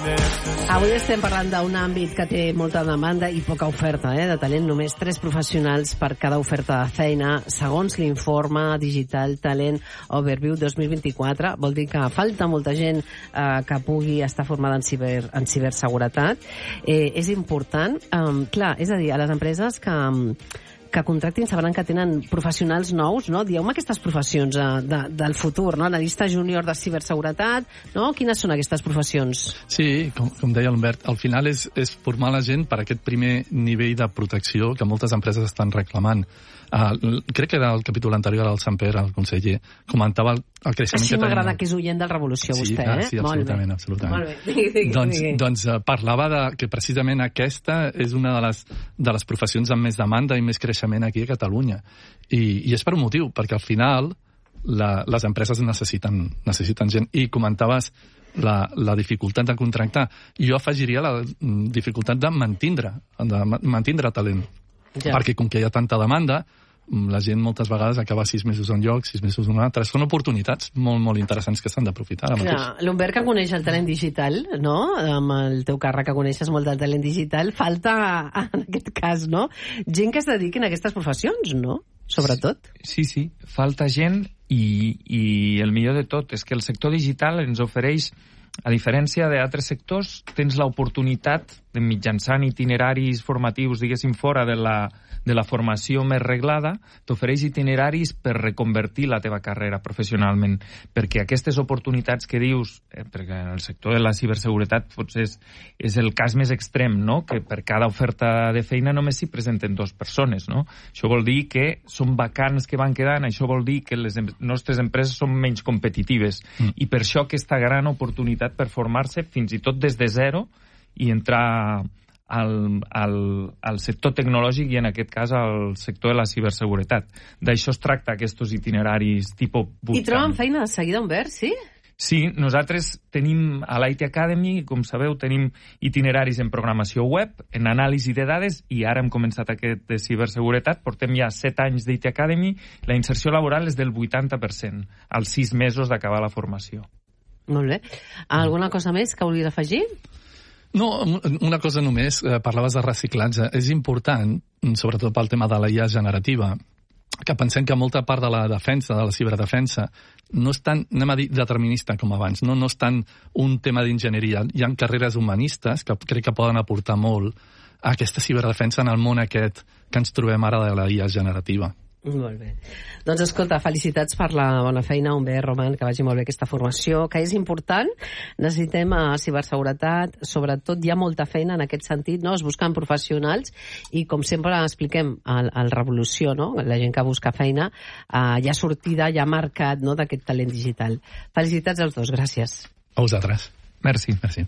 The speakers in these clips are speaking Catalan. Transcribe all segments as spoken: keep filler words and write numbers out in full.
Avui estem parlant d'un àmbit que té molta demanda i poca oferta eh, de talent. Només tres professionals per cada oferta de feina, segons l'informe Digital Talent Overview dos mil vint-i-quatre. Vol dir que falta molta gent eh, que pugui estar formada en, ciber, en ciberseguretat. Eh, és important. Um, clar, és a dir, a les empreses que... Um, que contractin sabran que tenen professionals nous, no? Dieu-me aquestes professions de, de, del futur, no? Analista júnior de ciberseguretat, no? Quines són aquestes professions? Sí, com, com deia l'Humbert, al final és, és formar la gent per aquest primer nivell de protecció que moltes empreses estan reclamant. Uh, crec que era el capítol anterior al Samper, el conseller, comentava el, el creixement sí, que tenia. Sí, m'agrada que és oient del Revolució, sí, vostè, ah, eh? Sí, absolutament, absolutament. Molt bé. Digui, digui, doncs digui. doncs uh, parlava de que precisament aquesta és una de les, de les professions amb més demanda i més creixement aquí a Catalunya. I, i és per un motiu, perquè al final la, les empreses necessiten, necessiten gent. I comentaves la, la dificultat de contractar. Jo afegiria la dificultat de mantindre, de mantindre talent. Ja. Perquè com que hi ha tanta demanda, la gent moltes vegades acaba sis mesos en un lloc, sis mesos en un altre. Són oportunitats molt, molt interessants que s'han d'aprofitar. L'Humbert, que coneix el talent digital, no? Amb el teu càrrec que coneixes molt del talent digital, falta, en aquest cas, no? Gent que es dediquin a aquestes professions, no? Sobretot. Sí, sí, falta gent i, i el millor de tot és que el sector digital ens ofereix, a diferència d'altres sectors, tens l'oportunitat de mitjançant itineraris formatius, diguéssim, fora de la, de la formació més reglada, t'ofereix itineraris per reconvertir la teva carrera professionalment. Perquè aquestes oportunitats que dius, eh, perquè en el sector de la ciberseguretat potser és, és el cas més extrem, no? Que per cada oferta de feina només s'hi presenten dues persones, no? Això vol dir que són vacants que van quedant, això vol dir que les em- nostres empreses són menys competitives. Mm. I per això aquesta gran oportunitat per formar-se fins i tot des de zero i entrar al, al, al sector tecnològic i en aquest cas al sector de la ciberseguretat. D'això es tracta aquests itineraris tipus bootcamp. I troben feina de seguida, Humbert, sí? Sí, nosaltres tenim a l'I T Academy, com sabeu, tenim itineraris en programació web, en anàlisi de dades, i ara hem començat aquest de ciberseguretat. Portem ja set anys d'I T Academy. La inserció laboral és del vuitanta per cent als sis mesos d'acabar la formació. Molt bé. Alguna cosa més que hauries d'afegir? No, una cosa només, eh, parlaves de reciclatge. És important, sobretot pel tema de la I A generativa, que pensem que molta part de la defensa, de la ciberdefensa, no és tan, anem a dir, determinista com abans, no, no és tan un tema d'enginyeria. Hi ha carreres humanistes que crec que poden aportar molt a aquesta ciberdefensa en el món aquest que ens trobem ara de la I A generativa. Molt bé. Doncs escolta, felicitats per la bona feina, Humbert, Roman, que vagi molt bé aquesta formació, que és important. Necessitem a ciberseguretat, sobretot hi ha molta feina en aquest sentit, no? Es busquen professionals i, com sempre expliquem al, al Revolució, no? La gent que busca feina, eh, hi ha sortida, hi ha mercat, no?, d'aquest talent digital. Felicitats als dos, gràcies. A vosaltres. Merci. Merci.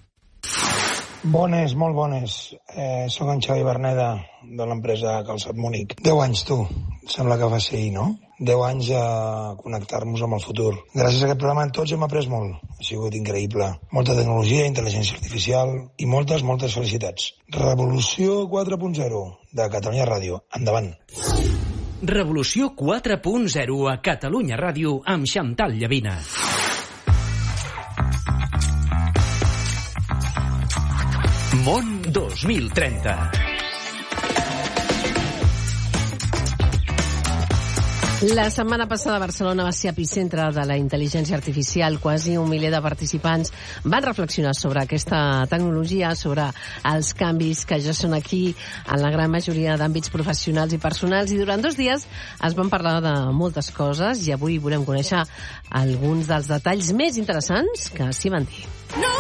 Bones, molt bones. Eh, soc en Xavi Berneda, de l'empresa Calçat Múnich. Deu anys, tu. Sembla que va ser ahir, no? Deu anys a connectar-nos amb el futur. Gràcies a aquest programa tots hem après molt. Ha sigut increïble. Molta tecnologia, intel·ligència artificial i moltes, moltes felicitats. Revolució quatre punt zero de Catalunya Ràdio. Endavant. Revolució quatre punt zero a Catalunya Ràdio amb Xantal Llavina. Món dos mil trenta. La setmana passada Barcelona va ser epicentre de la intel·ligència artificial. Quasi un miler de participants van reflexionar sobre aquesta tecnologia, sobre els canvis que ja són aquí en la gran majoria d'àmbits professionals i personals. I durant dos dies es van parlar de moltes coses i avui volem conèixer alguns dels detalls més interessants que s'hi van dir. No,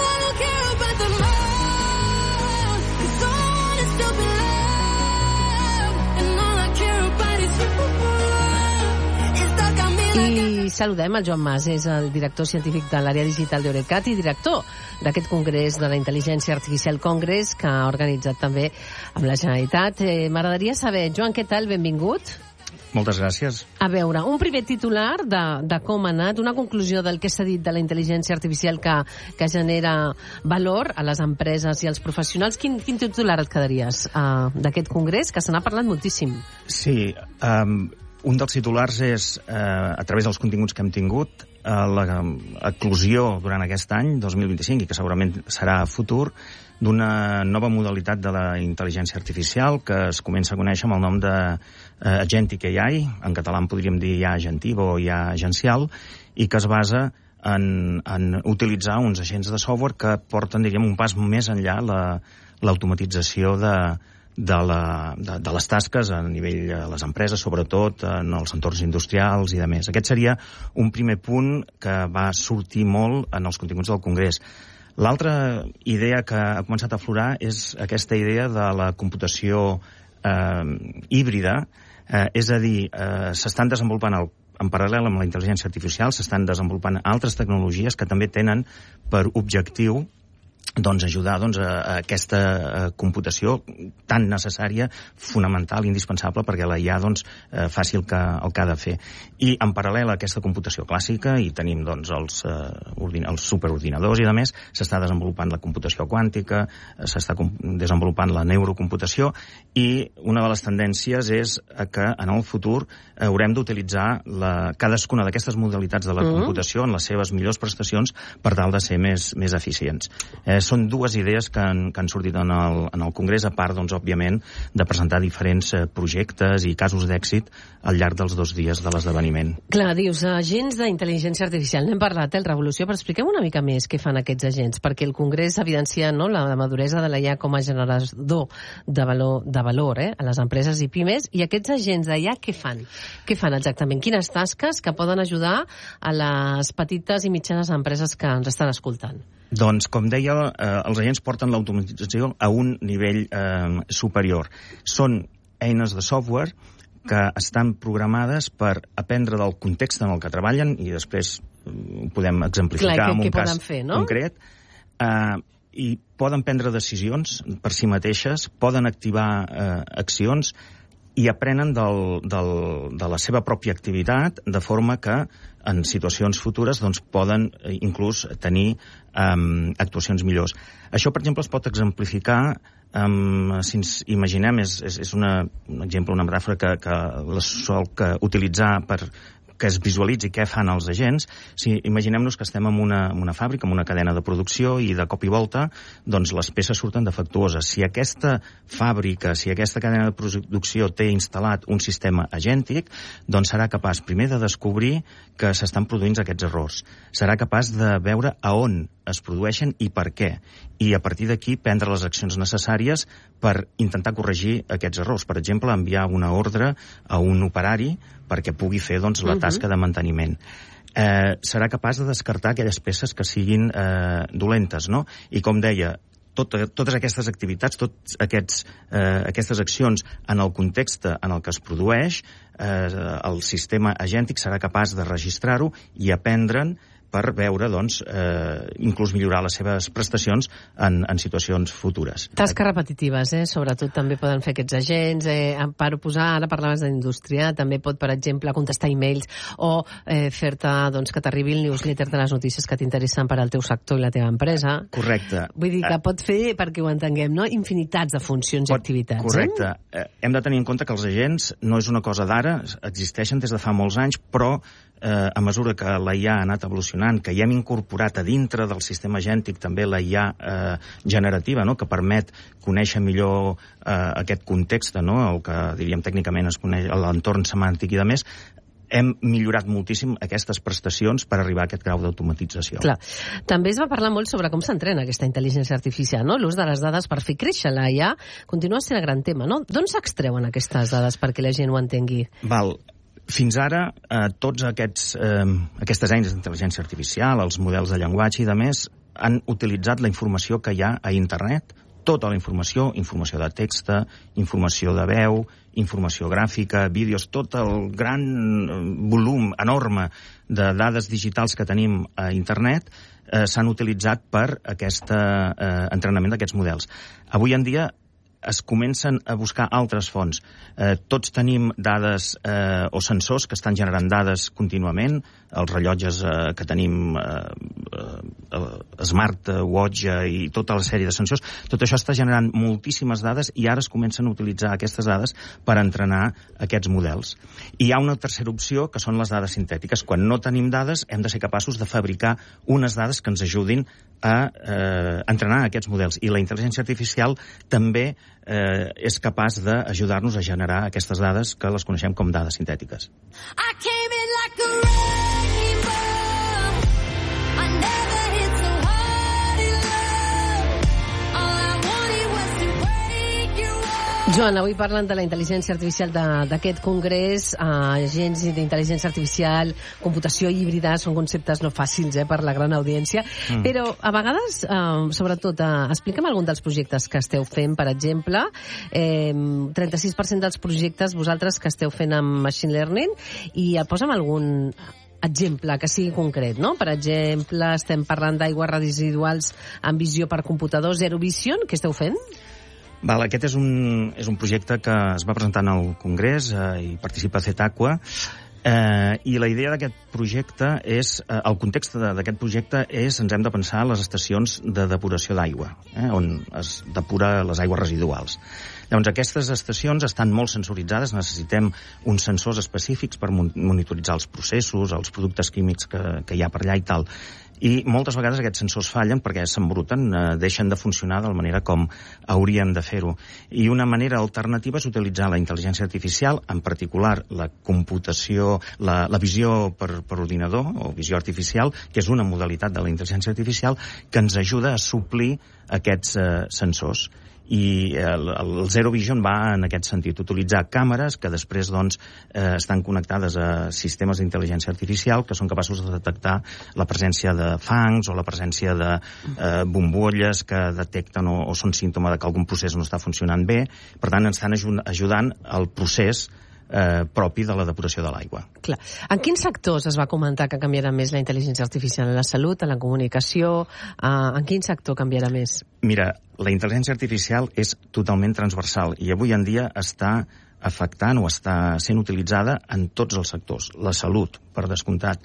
I saludem el Joan Mas, és el director científic de l'àrea digital d'Eurecat i director d'aquest congrés de la intel·ligència artificial Congress que ha organitzat també amb la Generalitat. Eh, M'agradaria saber, Joan, què tal? Benvingut. Moltes gràcies. A veure, un primer titular de, de com ha anat, una conclusió del que s'ha dit de la intel·ligència artificial que, que genera valor a les empreses i als professionals. Quin, quin titular et quedaries uh, d'aquest congrés, que se n'ha parlat moltíssim? Sí, um, un dels titulars és, eh, a través dels continguts que hem tingut, l'eclosió durant aquest any, dos mil vint-i-cinc, i que segurament serà futur, d'una nova modalitat de la intel·ligència artificial que es comença a conèixer amb el nom de uh, Agentic A I, en català en podríem dir I A agentiva o I A agencial, i que es basa en, en utilitzar uns agents de software que porten, diríem, un pas més enllà la, l'automatització de, de, la, de, de les tasques a nivell de les empreses, sobretot en els entorns industrials i de més. Aquest seria un primer punt que va sortir molt en els continguts del Congrés. L'altra idea que ha començat a aflorar és aquesta idea de la computació eh, híbrida, eh, és a dir, eh, s'estan desenvolupant el, en paral·lel amb la intel·ligència artificial, s'estan desenvolupant altres tecnologies que també tenen per objectiu doncs, ajudar doncs, a, a aquesta a, computació tan necessària, fonamental, indispensable, perquè la I A doncs, eh, faci el que, el que ha de fer. I en paral·lel a aquesta computació clàssica, i tenim doncs, els, eh, ordin- els superordinadors i de més, s'està desenvolupant la computació quàntica, eh, s'està com- desenvolupant la neurocomputació, i una de les tendències és que en el futur haurem d'utilitzar la, cadascuna d'aquestes modalitats de la mm-hmm. computació en les seves millors prestacions per tal de ser més, més eficients. Eh, són dues idees que han, que han sortit en el, en el Congrés, a part, doncs, òbviament, de presentar diferents eh, projectes i casos d'èxit al llarg dels dos dies de l'esdeveniment. Clar, dius, agents d'intel·ligència artificial. N'hem parlat, el Revolució, però expliquem una mica més què fan aquests agents, perquè el Congrés evidencia, no, la maduresa de la I A com a generador de valor, de valor eh, a les empreses i pimes, i aquests agents de I A què fan? Què fan exactament? Quines tasques que poden ajudar a les petites i mitjanes empreses que ens estan escoltant? Doncs, com deia, eh, els agents porten l'automatització a un nivell eh, superior. Són eines de software que estan programades per aprendre del context en el que treballen, i després ho podem exemplificar Clar, que, amb un que cas fer, no? concret. Eh, I poden prendre decisions per si mateixes, poden activar eh, accions, i aprenen del, del, de la seva pròpia activitat, de forma que en situacions futures doncs, poden inclús tenir um, actuacions millors. Això, per exemple, es pot exemplificar, um, si ens imaginem, és, és, és una, un exemple, una metàfora que, que la sol que utilitzar per que es visualitzi què fan els agents. Si imaginem-nos que estem en una, en una fàbrica, en una cadena de producció, i de cop i volta doncs les peces surten defectuoses. Si aquesta fàbrica, si aquesta cadena de producció té instal·lat un sistema agèntic, doncs serà capaç primer de descobrir que s'estan produint aquests errors. Serà capaç de veure a on es produeixen i per què. I a partir d'aquí prendre les accions necessàries per intentar corregir aquests errors. Per exemple, enviar una ordre a un operari perquè pugui fer doncs, la tasca de manteniment. Eh, serà capaç de descartar aquelles peces que siguin eh, dolentes, no? I com deia, tot, totes aquestes activitats, totes aquests, eh, aquestes accions en el context en el que es produeix, eh, el sistema agèntic serà capaç de registrar-ho i aprendre'n per veure, doncs, eh, inclús millorar les seves prestacions en, en situacions futures. Tasques repetitives, eh? Sobretot també poden fer aquests agents, eh, per posar, ara parlaves d'indústria, també pot, per exemple, contestar e-mails o eh, fer-te, doncs, que t'arribi el newsletter de les notícies que t'interessen per al teu sector i la teva empresa. Correcte. Vull dir que pot fer, perquè ho entenguem, no?, infinitats de funcions pot, i activitats. Correcte. Eh? Eh, hem de tenir en compte que els agents no és una cosa d'ara, existeixen des de fa molts anys, però eh, a mesura que la I A ha anat evolucionant, que hi hem incorporat a dintre del sistema agèntic també la I A eh, generativa, no?, que permet conèixer millor eh, aquest context, no?, el que diríem tècnicament es coneix l'entorn semàntic i de més, hem millorat moltíssim aquestes prestacions per arribar a aquest grau d'automatització. Clar. També es va parlar molt sobre com s'entrena aquesta intel·ligència artificial, no? L'ús de les dades per fer créixer la I A continua sent el gran tema, no? D'on s'extreuen aquestes dades perquè la gent ho entengui? Val. Fins ara, eh, tots aquests, eh, aquestes eines d'intel·ligència artificial, els models de llenguatge i de més, han utilitzat la informació que hi ha a internet, tota la informació, informació de text, informació de veu, informació gràfica, vídeos, tot el gran volum enorme de dades digitals que tenim a internet eh, s'han utilitzat per aquest eh, entrenament d'aquests models. Avui en dia es comencen a buscar altres fonts. Eh, tots tenim dades eh, o sensors que estan generant dades contínuament, els rellotges eh, que tenim, eh, eh, smartwatch eh, i tota la sèrie de sensors, tot això està generant moltíssimes dades i ara es comencen a utilitzar aquestes dades per entrenar aquests models. I hi ha una tercera opció, que són les dades sintètiques. Quan no tenim dades, hem de ser capaços de fabricar unes dades que ens ajudin a eh, entrenar aquests models. I la intel·ligència artificial també eh, és capaç d'ajudar-nos a generar aquestes dades que les coneixem com dades sintètiques. I came in like a rainbow. I never hit so hard in love. All I wanted was to break you off. Joan, avui parlen de la intel·ligència artificial d'aquest congrés. Uh, agents d'intel·ligència artificial, computació híbrida, són conceptes no fàcils eh, per la gran audiència, mm. però a vegades, uh, sobretot, uh, explica'm algun dels projectes que esteu fent, per exemple, eh, trenta-sis per cent dels projectes vosaltres que esteu fent amb Machine Learning, i posa'm algun exemple que sigui concret, no? Per exemple, estem parlant d'aigües residuals amb visió per computador, Zero Vision, què esteu fent? Val, aquest és un, és un projecte que es va presentar al Congrés eh, i participa CETACUA, eh, i la idea d'aquest projecte és, eh, el context d'aquest projecte és, ens hem de pensar, les estacions de depuració d'aigua, eh, on es depura les aigües residuals. Llavors, aquestes estacions estan molt sensoritzades, necessitem uns sensors específics per monitoritzar els processos, els productes químics que, que hi ha per allà i tal. I moltes vegades aquests sensors fallen perquè s'embruten, eh, deixen de funcionar de la manera com hauríem de fer-ho. I una manera alternativa és utilitzar la intel·ligència artificial, en particular la computació, la, la visió per, per ordinador, o visió artificial, que és una modalitat de la intel·ligència artificial, que ens ajuda a suplir aquests eh, sensors. I el, el Zero Vision va en aquest sentit, utilitzar càmeres que després doncs, eh, estan connectades a sistemes d'intel·ligència artificial que són capaços de detectar la presència de fangs o la presència de eh, bombolles que detecten o, o són símptoma de que algun procés no està funcionant bé. Per tant, ens estan ajudant al procés Eh, propi de la depuració de l'aigua. Clar. En quins sectors es va comentar que canviarà més la intel·ligència artificial? En la salut, en la comunicació? Eh, en quin sector canviarà més? Mira, la intel·ligència artificial és totalment transversal i avui en dia està afectant o està sent utilitzada en tots els sectors. La salut, per descomptat,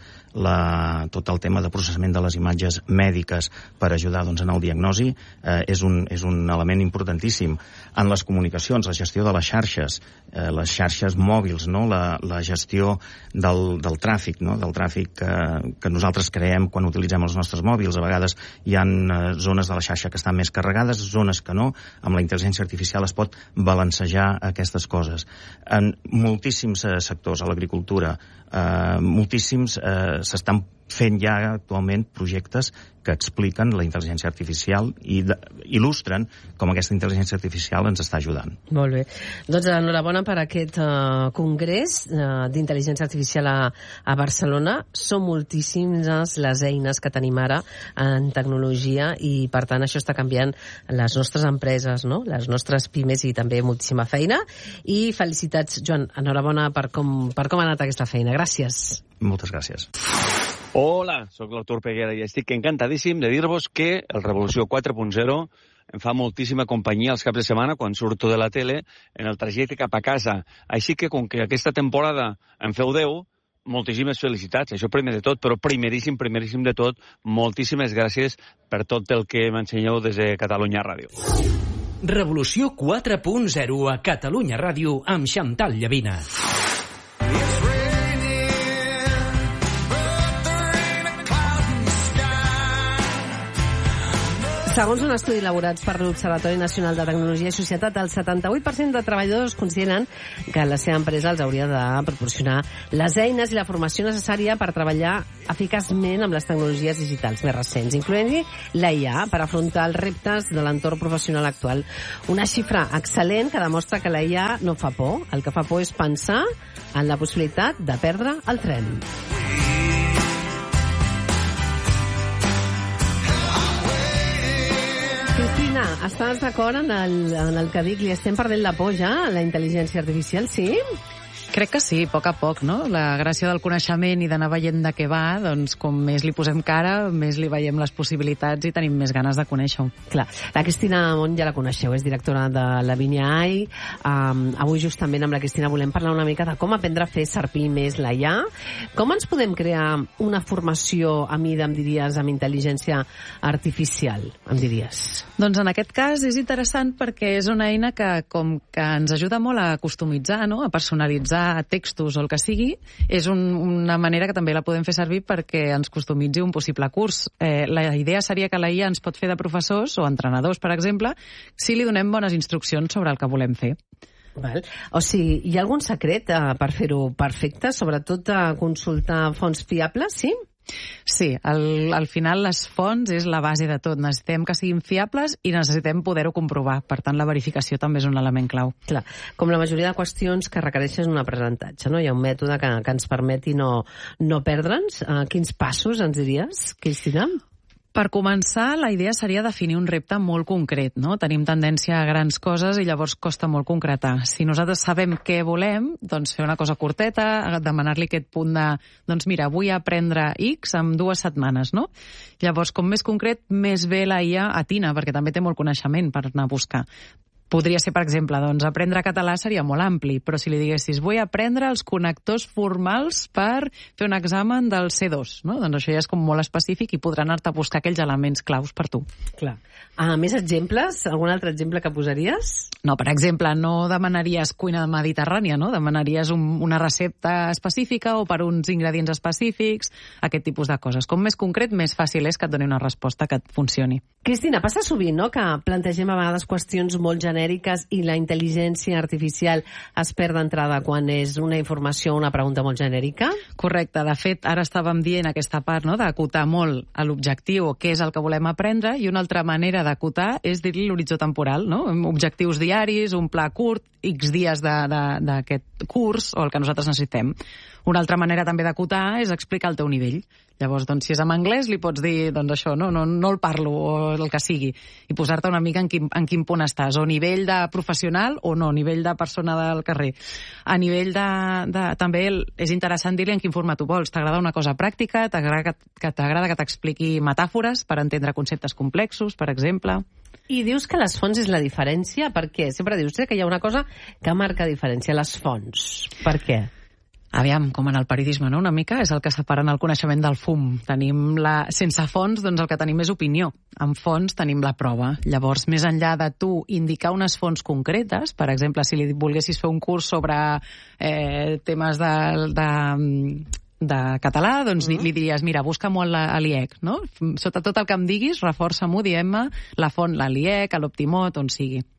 la, tot el tema de processament de les imatges mèdiques per ajudar doncs, en el diagnosi eh, és, un, és un element importantíssim. En les comunicacions, la gestió de les xarxes, eh, les xarxes mòbils, no? la, la gestió del, del tràfic, no? del tràfic que, que nosaltres creem quan utilitzem els nostres mòbils. A vegades hi ha eh, zones de la xarxa que estan més carregades, zones que no. Amb la intel·ligència artificial es pot balancejar aquestes coses. En moltíssims eh, sectors, a l'agricultura, eh, moltíssims eh, s'estan fent ja actualment projectes que expliquen la intel·ligència artificial i de, il·lustren com aquesta intel·ligència artificial ens està ajudant. Molt bé. Doncs enhorabona per aquest uh, congrés uh, d'intel·ligència artificial a, a Barcelona. Són moltíssimes les eines que tenim ara en tecnologia i, per tant, això està canviant les nostres empreses, no? Les nostres pimes i també moltíssima feina. I felicitats, Joan. Enhorabona per com, per com ha anat aquesta feina. Gràcies. Moltes gràcies. Hola, sóc l'Artur Peguera i estic encantadíssim de dir-vos que el Revolució quatre punt zero em fa moltíssima companyia els caps de setmana quan surto de la tele en el trajecte cap a casa. Així que, com que aquesta temporada en feu deu, moltíssimes felicitats, això primer de tot, però primeríssim, primeríssim de tot, moltíssimes gràcies per tot el que m'ensenyeu des de Catalunya Ràdio. Revolució quatre punt zero a Catalunya Ràdio amb Xantal Llavina. Segons un estudi elaborat per l'Observatori Nacional de Tecnologia i Societat, el setanta-vuit per cent de treballadors consideren que la seva empresa els hauria de proporcionar les eines i la formació necessària per treballar eficaçment amb les tecnologies digitals més recents, incloent-hi la I A, per afrontar els reptes de l'entorn professional actual. Una xifra excel·lent que demostra que la I A no fa por. El que fa por és pensar en la possibilitat de perdre el tren. Cristina, estàs d'acord en el, en el que dic? Li estem perdent la por ja a la intel·ligència artificial, sí? Crec que sí, a poc a poc, no? La gràcia del coneixement i d'anar veient de què va, doncs com més li posem cara, més li veiem les possibilitats i tenim més ganes de conèixer-ho. Clar, la Cristina Mont ja la coneixeu, és directora de la Vinya A I. Um, avui justament amb la Cristina volem parlar una mica de com aprendre a fer servir més l'A I A. Com ens podem crear una formació a mida, em diries, amb intel·ligència artificial, em diries? Doncs en aquest cas és interessant perquè és una eina que com que ens ajuda molt a customitzar, no? A personalitzar textos o el que sigui, és un, una manera que també la podem fer servir perquè ens customitzi un possible curs. Eh, la idea seria que la I A ens pot fer de professors o entrenadors, per exemple, si li donem bones instruccions sobre el que volem fer. Val. O sigui, hi ha algun secret eh, per fer-ho perfecte, sobretot a consultar fonts fiables, sí? Sí, al, al final les fonts és la base de tot. Necessitem que siguin fiables i necessitem poder-ho comprovar. Per tant, la verificació també és un element clau. Clar, com la majoria de qüestions que requereixen un aprenentatge, no? Hi ha un mètode que, que ens permeti no, no perdre'ns. Uh, quins passos ens diries, Cristina? Per començar, la idea seria definir un repte molt concret, no? Tenim tendència a grans coses i llavors costa molt concretar. Si nosaltres sabem què volem, doncs fer una cosa curteta, demanar-li aquest punt de, doncs mira, vull aprendre X en dues setmanes, no? Llavors, com més concret, més bé la I A atina, perquè també té molt coneixement per anar a buscar. Podria ser, per exemple, doncs aprendre català seria molt ampli, però si li diguessis vull aprendre els connectors formals per fer un examen del C dos, no? Doncs això ja és com molt específic i podrà anar-te a buscar aquells elements claus per tu. Clar. Ah, més exemples? Algun altre exemple que posaries? No, per exemple, no demanaries cuina mediterrània, no? Demanaries un, una recepta específica o per uns ingredients específics, aquest tipus de coses. Com més concret, més fàcil és que et doni una resposta que et funcioni. Cristina, passa sovint, no?, que plantegem a vegades qüestions molt genèriques i la intel·ligència artificial es perd d'entrada quan és una informació o una pregunta molt genèrica? Correcte. De fet, ara estàvem dient aquesta part, no?, d'acotar molt a l'objectiu o què és el que volem aprendre, i una altra manera d'acotar és dir-li l'horitzó temporal, no? Objectius diaris, un pla curt, X dies d'aquest curs o el que nosaltres necessitem. Una altra manera també d'acotar és explicar el teu nivell. Llavors, doncs, si és en anglès, li pots dir, doncs això, no, no, no el parlo, o el que sigui, i posar-te una mica en quin, en quin punt estàs, o nivell de professional o no, nivell de persona del carrer. A nivell de... de també és interessant dir-li en quin format ho vols. T'agrada una cosa pràctica, t'agrada que t'agrada que t'expliqui metàfores per entendre conceptes complexos, per exemple. I dius que les fonts és la diferència? Per què? Sempre dius que hi ha una cosa que marca diferència, les fonts. Per què? Aviam, com en el periodisme, no? Una mica és el que separen el coneixement del fum. Tenim la... Sense fonts, doncs el que tenim és opinió. Amb fonts tenim la prova. Llavors, més enllà de tu indicar unes fonts concretes, per exemple, si li volguessis fer un curs sobre eh, temes de... de de català, doncs mm-hmm. li diries, mira, busca molt a l'I E C, no? Sota tot el que em diguis, reforça-m'ho, diem-me la font, la l'I E C, a l'Optimot, on sigui.